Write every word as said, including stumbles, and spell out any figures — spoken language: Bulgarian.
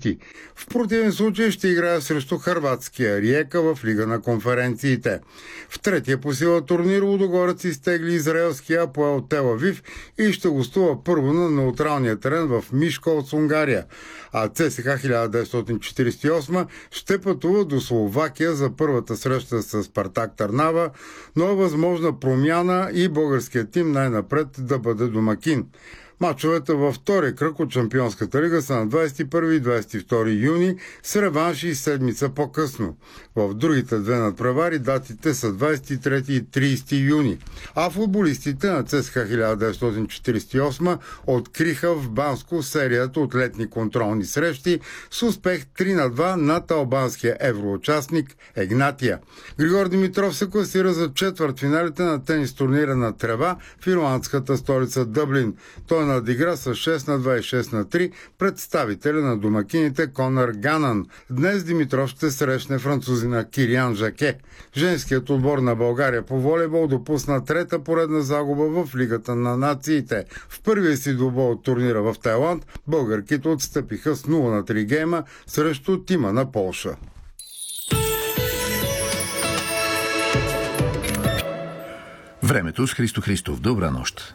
защити. В противен случай ще играе срещу хърватския Риека в Лига на конференциите. В третия по сила турнир Лудогорец изтегли израелския Апоел Тел Авив и ще гостува първо на неутралния терен в Мишколц, Унгария. А ЦСКА хиляда деветстотин четиридесет и осма ще пътува до Словакия за първата среща с Спартак Търнава, но е възможна промяна и българският тим най-напред да бъде домакин. Мачовете във втория кръг от Шампионската лига са на двадесет и първи и двадесет и втори юни с реванши седмица по-късно. В другите две надпревари датите са двадесет и трети и тридесети юни. А футболистите на ЦСКА хиляда деветстотин четиридесет и осма откриха в Банско серията от летни контролни срещи с успех три на два над албанския евроучастник Егнатия. Григор Димитров се класира за четвъртфиналите на тенис турнира на трева в ирландската столица Дъблин. Той надигра с шест на два и шест на три представителя на домакините Конър Ганан. Днес Димитров ще срещне французина Кириан Жаке. Женският отбор на България по волейбол допусна трета поредна загуба в Лигата на нациите. В първия си двубой от турнира в Тайланд българките отстъпиха с нула на три гейма срещу тима на Полша. Времето с Христо Христов. Добра нощ.